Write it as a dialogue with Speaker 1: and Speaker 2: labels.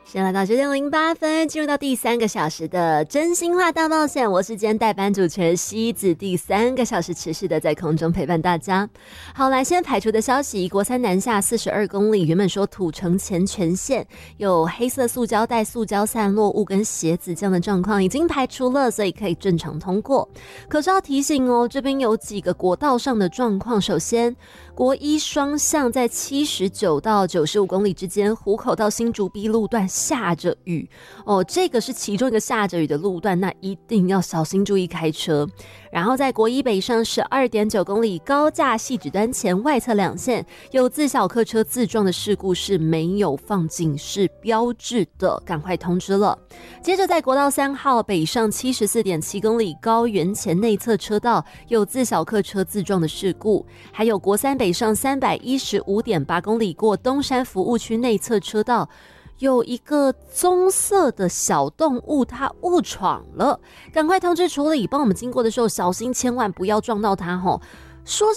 Speaker 1: 时间来到9:08，进入到第3个小时的真心话大冒险。我是今天代班主持人西子，第3个小时持续的在空中陪伴大家。好，来先排除的消息，国3南下42公里，原本说土城前全线有黑色塑胶袋、塑胶散落物跟鞋子这样的状况已经排除了，所以可以正常通过。可是要提醒哦，这边有几个国道上的状况。首先，国1双向在79到95公里之间，湖口到新竹 B 路段下着雨哦，这个是其中一个下着雨的路段，那一定要小心注意开车。然后在国1北上 12.9 公里高架汐止端前外侧2线有自小客车自撞的事故，是没有放警示标志的，赶快通知了。接着在国道3号北上 74.7 公里高原前内侧车道有自小客车自撞的事故，还有国3北上 315.8 公里过东山服务区内侧车道有一个棕色的小动物，它误闯了，赶快通知处理，帮我们经过的时候小心，千万不要撞到它吼。说